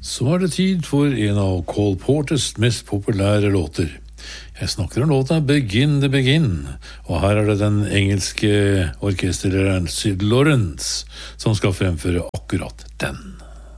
Så er det tid for en av Cole Porters mest populære låter. Jeg snakker om låta Begin the Begin, og her er det den engelske orkesterlederen Sid Lawrence som skal fremføre akkurat den.